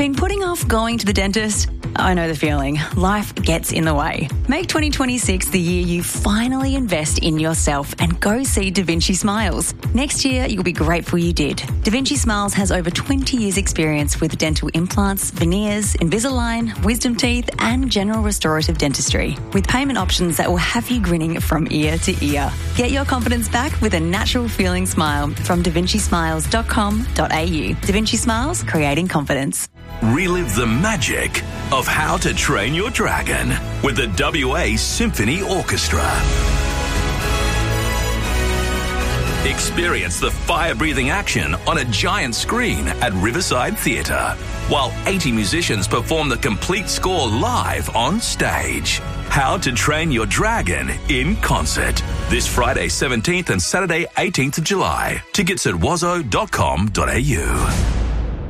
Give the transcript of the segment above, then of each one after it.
Been putting off going to the dentist? I know the feeling. Life gets in the way. Make 2026 the year you finally invest in yourself and go see Da Vinci Smiles. Next year, you'll be grateful you did. Da Vinci Smiles has over 20 years' experience with dental implants, veneers, Invisalign, wisdom teeth, and general restorative dentistry, with payment options that will have you grinning from ear to ear. Get your confidence back with a natural feeling smile from davincismiles.com.au. Da Vinci Smiles, creating confidence. Relive the magic of How to Train Your Dragon with the WA Symphony Orchestra. Experience the fire-breathing action on a giant screen at Riverside Theatre, while 80 musicians perform the complete score live on stage. How to Train Your Dragon in concert. This Friday 17th and Saturday 18th of July. Tickets at wazzo.com.au.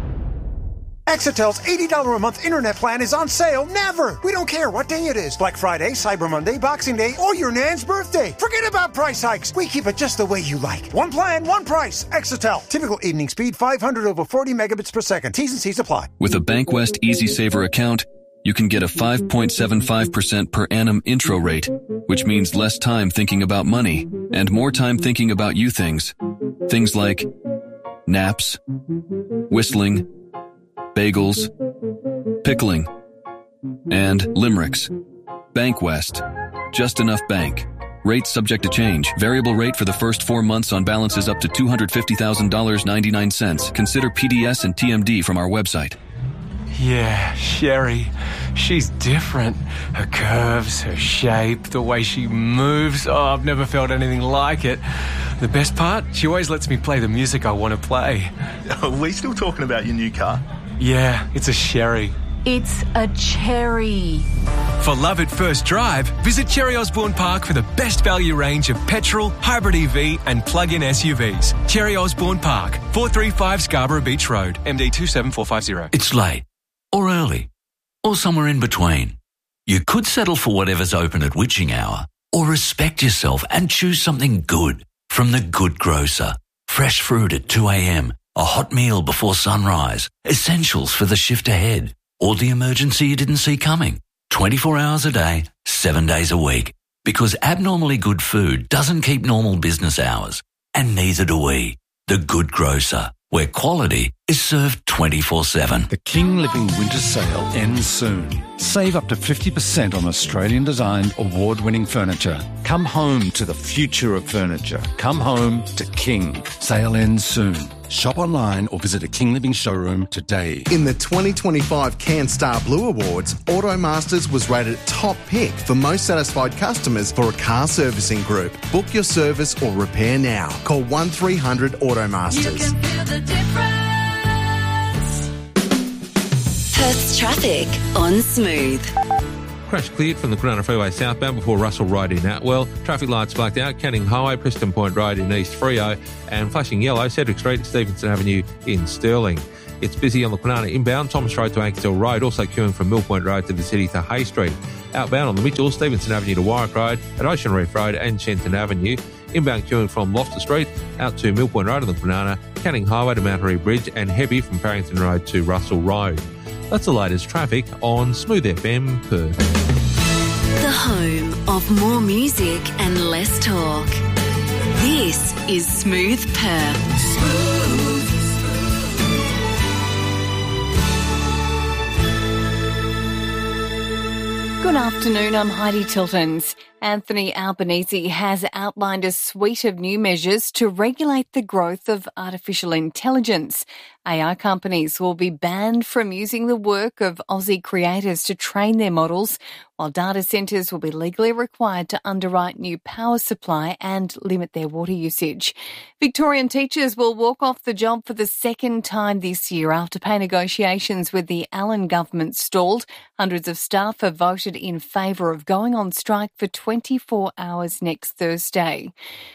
Exetel's $80 a month internet plan is on sale never. We don't care what day it is. Black Friday, Cyber Monday, Boxing Day, or your nan's birthday. Forget about price hikes. We keep it just the way you like. One plan, one price. Exetel. Typical evening speed 500 over 40 megabits per second. T's and C's apply. With a Bankwest Easy Saver account, you can get a 5.75% per annum intro rate, which means less time thinking about money and more time thinking about you things. Things like naps, whistling, bagels, pickling, and limericks. Bankwest. Just enough bank. Rate subject to change. Variable rate for the first 4 months on balances up to $250,000.99. Consider PDS and TMD from our website. Yeah, Sherry. She's different. Her curves, her shape, the way she moves. Oh, I've never felt anything like it. The best part? She always lets me play the music I want to play. Are we still talking about your new car? Yeah, it's a Sherry. It's a cherry. For love at first drive, visit Cherry Osborne Park for the best value range of petrol, hybrid EV and plug-in SUVs. Cherry Osborne Park, 435 Scarborough Beach Road, MD 27450. It's late, or early, or somewhere in between. You could settle for whatever's open at witching hour, or respect yourself and choose something good from The Good Grocer. Fresh fruit at 2 a.m, a hot meal before sunrise, essentials for the shift ahead, or the emergency you didn't see coming. 24 hours a day, 7 days a week. Because abnormally good food doesn't keep normal business hours. And neither do we. The Good Grocer, where quality is served 24/7. The King Living Winter Sale ends soon. Save up to 50% on Australian-designed, award-winning furniture. Come home to the future of furniture. Come home to King. Sale ends soon. Shop online or visit a King Living showroom today. In the 2025 CanStar Blue Awards, Automasters was rated top pick for most satisfied customers for a car servicing group. Book your service or repair now. Call 1300 Automasters. You can feel the difference. Perth's traffic on Smooth. Crash cleared from the Corona Freeway southbound before Russell Road in Atwell. Traffic lights blacked out, Canning Highway, Preston Point Road in East Freo, and flashing yellow, Cedric Street, Stevenson Avenue in Stirling. It's busy on the Kwinana inbound, Thomas Road to Ankersell Road, also queuing from Mill Point Road to the city to Hay Street. Outbound on the Mitchell, Stevenson Avenue to Warwick Road, at Ocean Reef Road and Shenton Avenue. Inbound queuing from Loftus Street out to Mill Point Road on the Kwinana, Canning Highway to Mount Airy Bridge, and heavy from Parrington Road to Russell Road. That's the latest traffic on Smooth FM Perth. The home of more music and less talk. This is Smooth Perth. Smooth. Good afternoon, I'm Heidi Tiltons. Anthony Albanese has outlined a suite of new measures to regulate the growth of artificial intelligence. AI companies will be banned from using the work of Aussie creators to train their models, while data centres will be legally required to underwrite new power supply and limit their water usage. Victorian teachers will walk off the job for the second time this year after pay negotiations with the Allen government stalled. Hundreds of staff have voted in favour of going on strike for 24 hours next Thursday.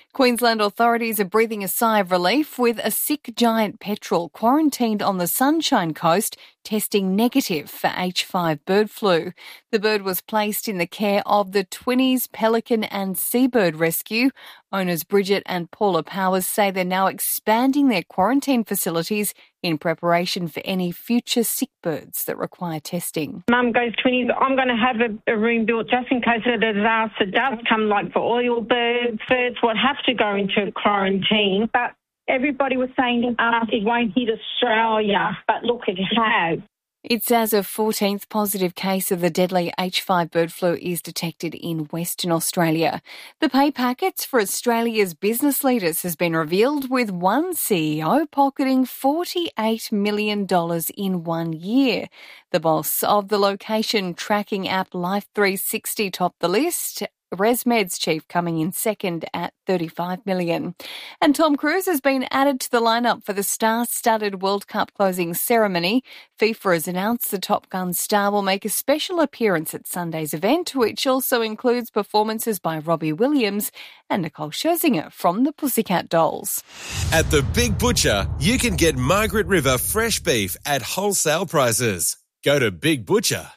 Queensland authorities are breathing a sigh of relief with a sick giant petrel quarantined on the Sunshine Coast testing negative for H5 bird flu. The bird was placed in the care of the Twinnies Pelican and Seabird Rescue. Owners Bridget and Paula Powers say they're now expanding their quarantine facilities in preparation for any future sick birds that require testing. Mum goes, Twinnies, I'm going to have a room built just in case a disaster does come, like for oil birds would have to go into quarantine. But everybody was saying to us it won't hit Australia, but look, it has. It's as a 14th positive case of the deadly H5 bird flu is detected in Western Australia. The pay packets for Australia's business leaders has been revealed, with one CEO pocketing $48 million in 1 year. The boss of the location tracking app Life360 topped the list, ResMed's chief coming in second at $35 million. And Tom Cruise has been added to the lineup for the star-studded World Cup closing ceremony. FIFA has announced the Top Gun star will make a special appearance at Sunday's event, which also includes performances by Robbie Williams and Nicole Scherzinger from the Pussycat Dolls. At the Big Butcher, you can get Margaret River fresh beef at wholesale prices. Go to bigbutcher.com.au.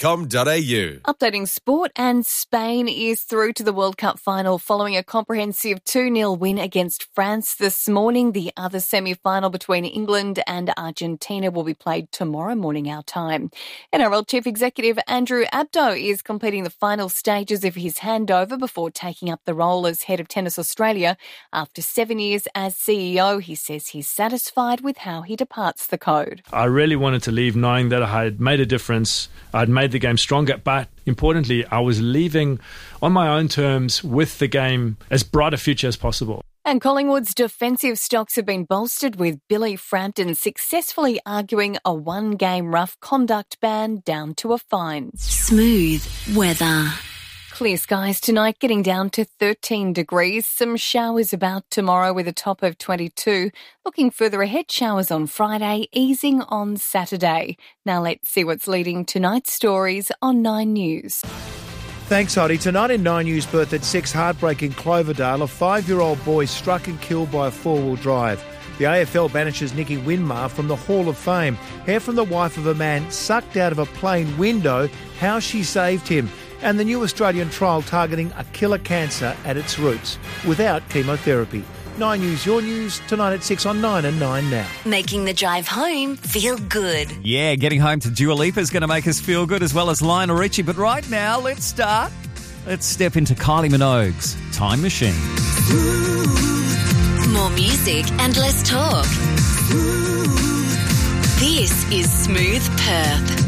Updating sport, and Spain is through to the World Cup final following a comprehensive 2-0 win against France this morning. The other semi-final between England and Argentina will be played tomorrow morning our time. NRL Chief Executive Andrew Abdo is completing the final stages of his handover before taking up the role as head of Tennis Australia. After 7 years as CEO, he says he's satisfied with how he departs the code. I really wanted to leave knowing that I had made a difference. I'd made the game stronger, but importantly, I was leaving on my own terms with the game as bright a future as possible. And Collingwood's defensive stocks have been bolstered, with Billy Frampton successfully arguing a one-game rough conduct ban down to a fine. Smooth weather. Clear skies tonight, getting down to 13 degrees. Some showers about tomorrow with a top of 22. Looking further ahead, showers on Friday, easing on Saturday. Now let's see what's leading tonight's stories on 9 News. Thanks, Hottie. Tonight in 9 News, birth at 6, heartbreak in Cloverdale. A 5-year-old boy struck and killed by a four-wheel drive. The AFL banishes Nicky Winmar from the Hall of Fame. Hear from the wife of a man sucked out of a plane window, how she saved him. And the new Australian trial targeting a killer cancer at its roots, without chemotherapy. 9 News, your news, tonight at 6 on 9 and 9 now. Making the drive home feel good. Yeah, getting home to Dua Lipa is going to make us feel good, as well as Lionel Richie. But right now, let's start. Let's step into Kylie Minogue's Time Machine. More music and less talk. This is Smooth Perth.